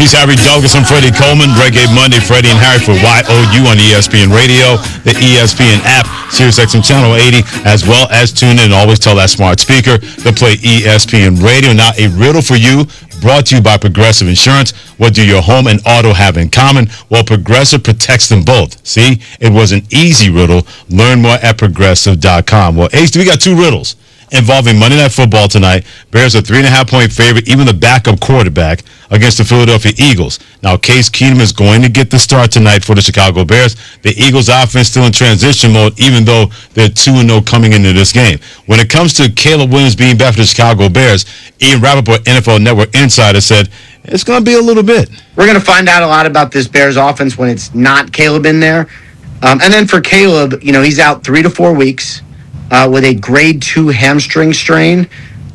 He's Harry Douglas and Freddie Coleman. Reggae Monday, Freddie and Harry for YOU on ESPN Radio, the ESPN app, SiriusXM Channel 80, as well as tune in and always tell that smart speaker to play ESPN Radio. Now, a riddle for you, brought to you by Progressive Insurance. What do your home and auto have in common? Well, Progressive protects them both. See, it was an easy riddle. Learn more at Progressive.com. Well, Ace, we got two riddles involving Monday Night Football tonight. Bears are 3.5-point favorite, even the backup quarterback, against the Philadelphia Eagles. Now, Case Keenum is going to get the start tonight for the Chicago Bears. The Eagles' offense still in transition mode, even though they're 2-0 coming into this game. When it comes to Caleb Williams being back for the Chicago Bears, Ian Rappaport, NFL Network insider, said it's going to be a little bit. We're going to find out a lot about this Bears offense when it's not Caleb in there. And then for Caleb, he's out 3 to 4 weeks with a grade 2 hamstring strain.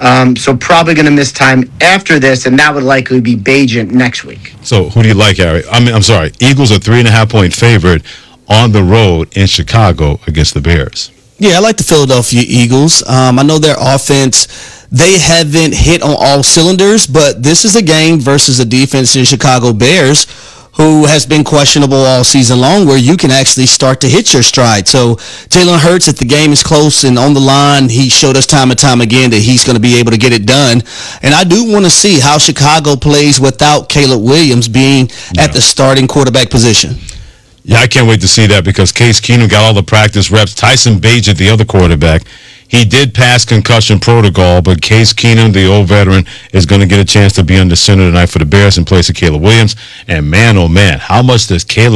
So probably going to miss time after this, and that would likely be Bagent next week. So who do you like, Harry? I'm sorry. Eagles are 3.5-point favorite on the road in Chicago against the Bears. Yeah, I like the Philadelphia Eagles. I know their offense, they haven't hit on all cylinders, but this is a game versus a defense in Chicago Bears who has been questionable all season long, where you can actually start to hit your stride. So Jalen Hurts, if the game is close and on the line, he showed us time and time again that he's going to be able to get it done. And I do want to see how Chicago plays without Caleb Williams being at the starting quarterback position. Yeah, I can't wait to see that because Case Keenum got all the practice reps. Tyson Bagent, the other quarterback, he did pass concussion protocol, but Case Keenum, the old veteran, is going to get a chance to be under center tonight for the Bears in place of Caleb Williams. And man, oh man, how much does Case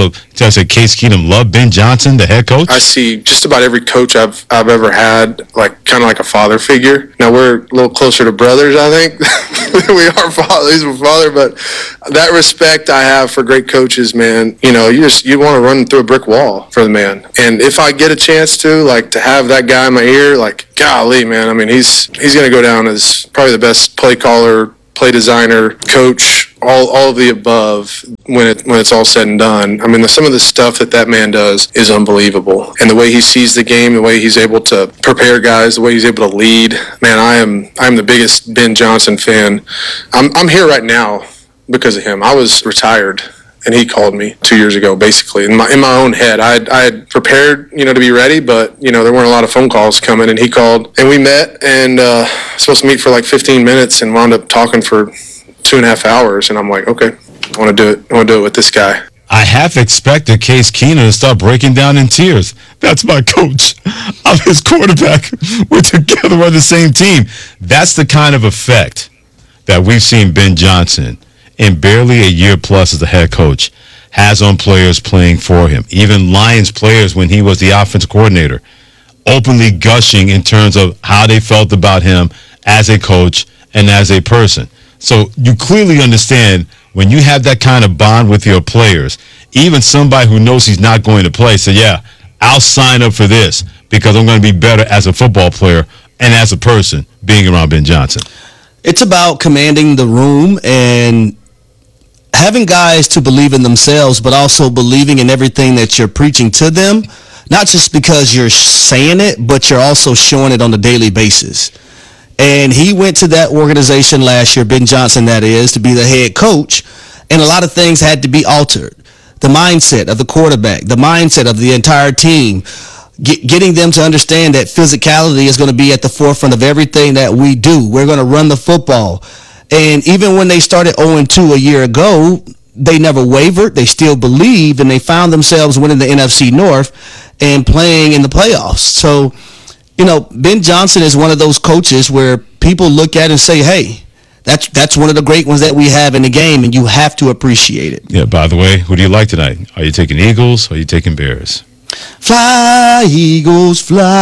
Keenum love Ben Johnson, the head coach? I see just about every coach I've ever had, kind of like a father figure. Now we're a little closer to brothers, I think. We are fathers. He's my father, but that respect I have for great coaches, man. You want to run through a brick wall for the man. And if I get a chance to have that guy in my ear, golly, man. I mean, he's going to go down as probably the best play caller, play designer, coach, all of the above when it's all said and done. I mean, some of the stuff that man does is unbelievable. And the way he sees the game, the way he's able to prepare guys, the way he's able to lead. Man, I'm the biggest Ben Johnson fan. I'm here right now because of him. I was retired, and he called me 2 years ago, basically. In my own head, I had prepared, to be ready, but, there weren't a lot of phone calls coming, and he called, and we met, and supposed to meet for 15 minutes, and wound up talking for 2.5 hours, and I'm like, okay, I want to do it. I want to do it with this guy. I half expected Case Keenum to start breaking down in tears. That's my coach. I'm his quarterback. We're together on the same team. That's the kind of effect that we've seen Ben Johnson in barely a year plus as the head coach has on players playing for him. Even Lions players, when he was the offensive coordinator, openly gushing in terms of how they felt about him as a coach and as a person. So you clearly understand when you have that kind of bond with your players, even somebody who knows he's not going to play, say, yeah, I'll sign up for this because I'm going to be better as a football player and as a person being around Ben Johnson. It's about commanding the room and having guys to believe in themselves, but also believing in everything that you're preaching to them, not just because you're saying it, but you're also showing it on a daily basis. And he went to that organization last year, Ben Johnson that is, to be the head coach, and a lot of things had to be altered. The mindset of the quarterback, the mindset of the entire team, getting them to understand that physicality is going to be at the forefront of everything that we do. We're going to run the football. And even when they started 0-2 a year ago, they never wavered. They still believed, and they found themselves winning the NFC North and playing in the playoffs. So, Ben Johnson is one of those coaches where people look at and say, hey, that's one of the great ones that we have in the game, and you have to appreciate it. Yeah, by the way, who do you like tonight? Are you taking Eagles or are you taking Bears? Fly, Eagles,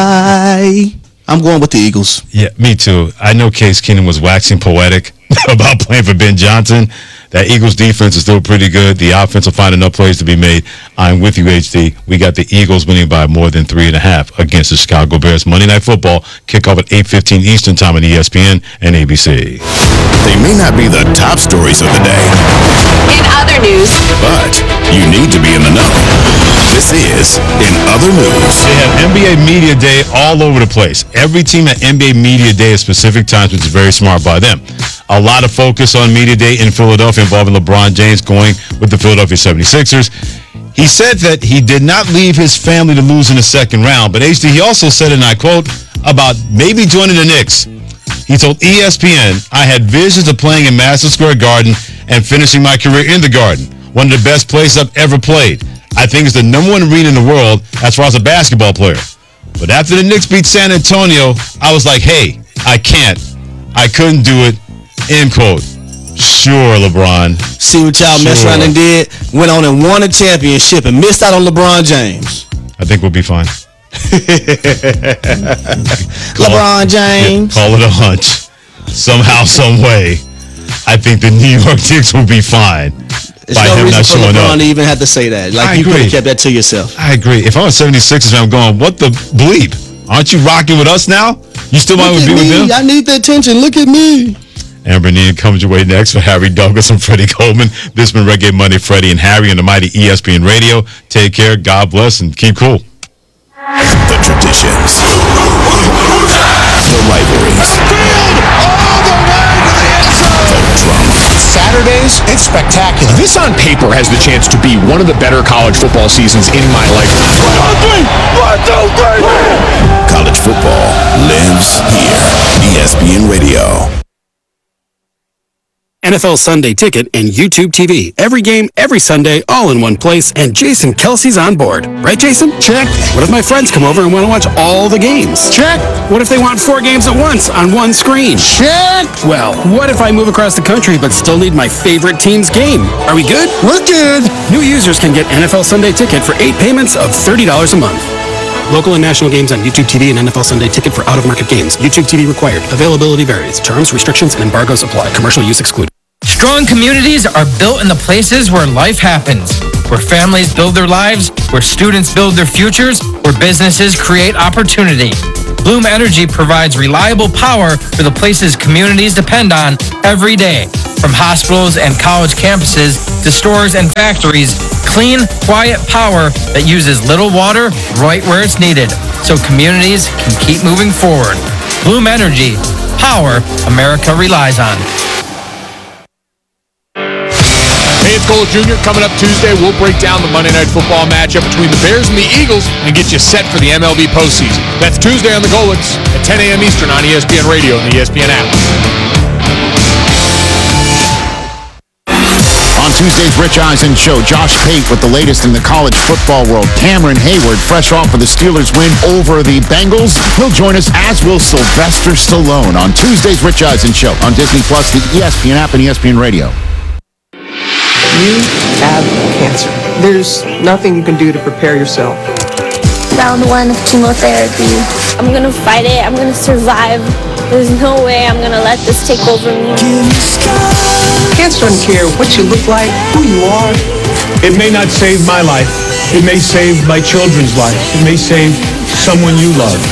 fly. I'm going with the Eagles. Yeah, me too. I know Case Keenum was waxing poetic about playing for Ben Johnson. That Eagles defense is still pretty good. The offense will find enough plays to be made. I'm with you, HD. We got the Eagles winning by more than 3.5 against the Chicago Bears. Monday Night Football, kickoff at 8:15 Eastern Time on ESPN and ABC. They may not be the top stories of the day. In other news. But you need to be in the know. This is In Other News. They have NBA Media Day all over the place. Every team at NBA Media Day at specific times, which is very smart by them. A lot of focus on media day in Philadelphia involving LeBron James going with the Philadelphia 76ers. He said that he did not leave his family to lose in the second round, but HD, he also said, and I quote, about maybe joining the Knicks. He told ESPN, I had visions of playing in Madison Square Garden and finishing my career in the Garden, one of the best places I've ever played. I think it's the number one arena in the world as far as a basketball player. But after the Knicks beat San Antonio, I was like, hey, I can't. I couldn't do it. End quote. Sure, LeBron. See what y'all messed around and did? Went on and won a championship and missed out on LeBron James. I think we'll be fine. LeBron James. Call it a hunch. Somehow, some way, I think the New York Knicks will be fine. There's by no him reason not for showing LeBron up. to even have to say that. Like, I you could agree. have kept that to yourself. I agree. If I'm a 76ers fan, I'm going, what the bleep? Aren't you rocking with us now? You still want to be with them? I need the attention. Look at me. Amber Neen comes your way next for Harry Douglas and Freddie Coleman. This has been Reggae Monday, Freddie and Harry on the mighty ESPN Radio. Take care, God bless, and keep cool. The traditions. The rivalries. The drama. Saturdays, it's spectacular. This on paper has the chance to be one of the better college football seasons in my lifetime. 1, 2, 3. College football lives here. ESPN Radio. NFL Sunday Ticket and YouTube TV. Every game, every Sunday, all in one place, and Jason Kelsey's on board. Right, Jason? Check. What if my friends come over and want to watch all the games? Check. What if they want 4 games at once on one screen? Check. Well, what if I move across the country but still need my favorite team's game? Are we good? We're good. New users can get NFL Sunday Ticket for 8 payments of $30 a month. Local and national games on YouTube TV and NFL Sunday Ticket for out-of-market games. YouTube TV required. Availability varies. Terms, restrictions, and embargoes apply. Commercial use excluded. Strong communities are built in the places where life happens, where families build their lives, where students build their futures, where businesses create opportunity. Bloom Energy provides reliable power for the places communities depend on every day. From hospitals and college campuses to stores and factories, clean, quiet power that uses little water right where it's needed, so communities can keep moving forward. Bloom Energy, power America relies on. Hey, it's Cole Jr. Coming up Tuesday, we'll break down the Monday Night Football matchup between the Bears and the Eagles and get you set for the MLB postseason. That's Tuesday on the Golix at 10 a.m. Eastern on ESPN Radio and the ESPN app. On Tuesday's Rich Eisen Show, Josh Pate with the latest in the college football world. Cameron Hayward, fresh off of the Steelers win over the Bengals. He'll join us, as will Sylvester Stallone, on Tuesday's Rich Eisen Show on Disney+, the ESPN app, and ESPN Radio. You have cancer. There's nothing you can do to prepare yourself. Round 1 of chemotherapy. I'm gonna fight it. I'm gonna survive. There's no way I'm gonna let this take over me. Cancer doesn't care what you look like, who you are. It may not save my life. It may save my children's lives. It may save someone you love.